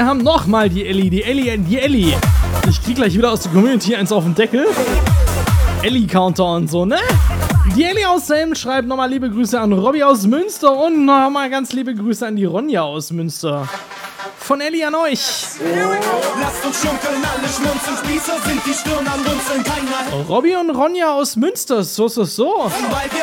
wir haben nochmal die Ellie. Ich krieg gleich wieder aus der Community eins auf den Deckel. Ellie-Counter und so, ne? Die Ellie aus Selm schreibt nochmal liebe Grüße an Robby aus Münster und nochmal ganz liebe Grüße an die Ronja aus Münster. Von Ellie an euch. Lasst uns schunkeln, alle schmunzeln, Spießer sind die Stirn am Runzeln, keiner. Robby und Ronja aus Münster, so. Weil wir